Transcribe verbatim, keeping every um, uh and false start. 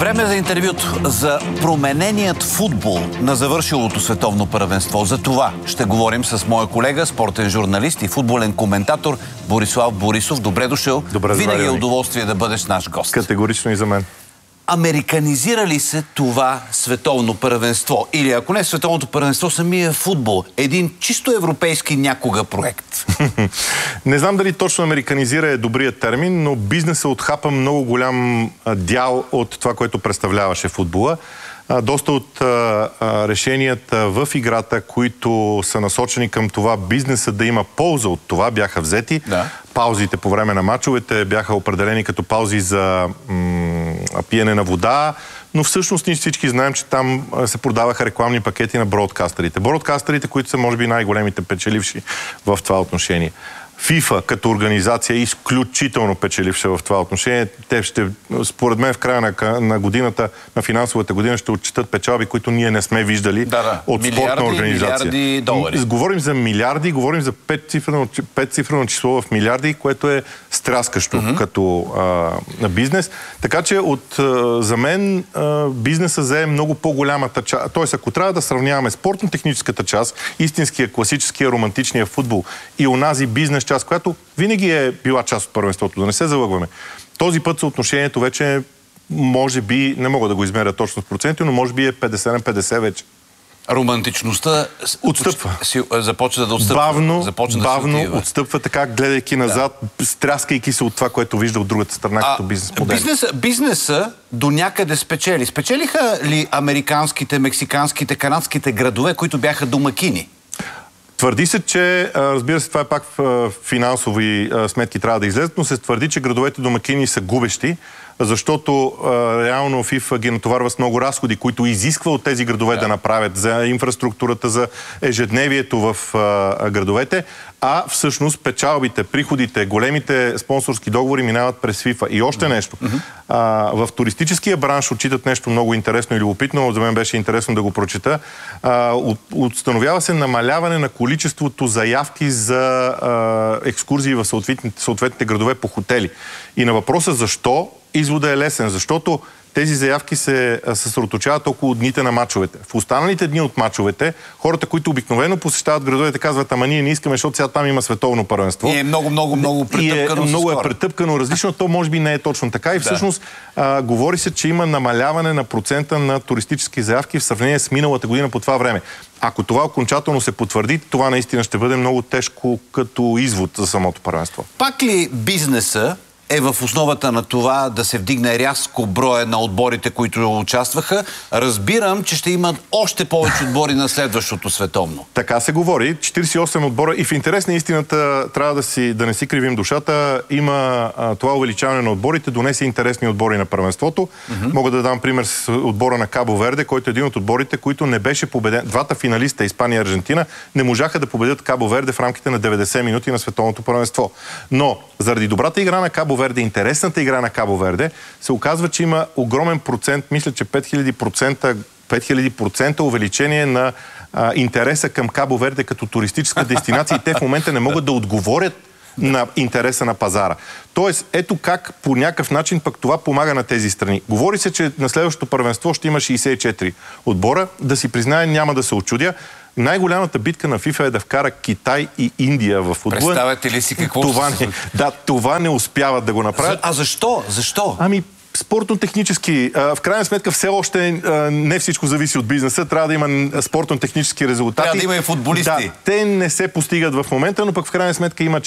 Време за интервюто за промененият футбол на завършилото световно първенство. За това ще говорим с моя колега, спортен журналист и футболен коментатор Борислав Борисов. Добре дошъл. Добре, винаги е удоволствие да бъдеш наш гост. Категорично и за мен. Американизира ли се това световно първенство? Или ако не световното първенство, самия футбол? Един чисто европейски някога проект. Не знам дали точно американизира е добрият термин, но бизнесът отхапа много голям дял от това, което представляваше футбола. Доста от а, а, решенията в играта, които са насочени към това бизнеса да има полза от това, бяха взети. Да. Паузите по време на мачовете бяха определени като паузи за пиене на вода, но всъщност ние всички знаем, че там се продаваха рекламни пакети на бродкастерите. Бродкастерите, които са може би най-големите печеливши в това отношение. ФИФА като организация е изключително печеливша в това отношение. Те ще, според мен, в края на, на годината, на финансовата година, ще отчитат печалби, които ние не сме виждали да, да. от милиарди, спортна организация. Милиарди долари. Говорим за милиарди, говорим за петцифрено число в милиарди, което е стряскащо mm-hmm. като а, бизнес. Така че от, а, за мен а, бизнеса зае много по-голямата част. Тоест, ако трябва да сравняваме спортно-техническата част, истинския, класическия, романтичния футбол и онази бизнес част, която винаги е била част от първенството, да не се залъгваме. Този път съотношението вече може би, не мога да го измеря точно в проценти, но може би е петдесет на петдесет вече. Романтичността отстъпва. Си, започва да отстъпва. Бавно, започва бавно да отстъпва, така гледайки назад, да. стряскайки се от това, което вижда от другата страна а, като бизнес модел. Бизнеса, бизнеса до някъде спечели. Спечелиха ли американските, мексиканските, канадските градове, които бяха домакини? Твърди се, че, разбира се, това е пак финансови сметки трябва да излезат, но се твърди, че градовете домакини са губещи, защото реално ФИФА ги натоварва с много разходи, които изисква от тези градове да, да направят за инфраструктурата, за ежедневието в градовете, а всъщност печалбите, приходите, големите спонсорски договори минават през ФИФА. И още нещо. Mm-hmm. а, в туристическия бранш отчитат нещо много интересно и любопитно, за мен беше интересно да го прочета. А, от, установява се намаляване на количеството заявки за а, екскурзии в съответните, съответните градове по хотели. И на въпроса защо, изводът е лесен, защото тези заявки се съсредоточават около дните на мачовете. В останалите дни от мачовете, хората, които обикновено посещават градовете, казват, ама ние не искаме, защото сега там има световно първенство. И е много, много, много претъпкано. И е, много е претъпкано различно, то може би не е точно така. И всъщност да. а, говори се, че има намаляване на процента на туристически заявки в сравнение с миналата година по това време. Ако това окончателно се потвърди, това наистина ще бъде много тежко като извод за самото първенство. Пак ли бизнеса е в основата на това да се вдигне рязко броя на отборите, които участваха? Разбирам, че ще имат още повече отбори на следващото световно. Така се говори. четиридесет и осем отбора. И в интерес на истината трябва да, си, да не си кривим душата. Има а, това увеличаване на отборите, донесе интересни отбори на първенството. Mm-hmm. Мога да дам пример с отбора на Кабо Верде, който е един от отборите, които не беше победен. Двата финалиста, Испания и Аржентина, не можаха да победят Кабо Верде в рамките на деветдесет минути на световното първенство. Но заради добрата игра на Кабо Верде, интересната игра на Кабо Верде, се оказва, че има огромен процент, мисля, че пет хиляди процента увеличение на а, интереса към Кабо Верде като туристическа дестинация и те в момента не могат да отговорят на интереса на пазара. Тоест, ето как по някакъв начин пък това помага на тези страни. Говори се, че на следващото първенство ще има шейсет и четири отбора. Да си призная, няма да се очудя. Най-голямата битка на ФИФА е да вкара Китай и Индия в футбола. Представете ли си какво това не, да, това не успяват да го направят. А защо? Защо? Ами, спортно-технически. В крайна сметка все още не всичко зависи от бизнеса. Трябва да има спортно-технически резултати. Трябва да има и футболисти. Да, те не се постигат в момента, но пък в крайна сметка има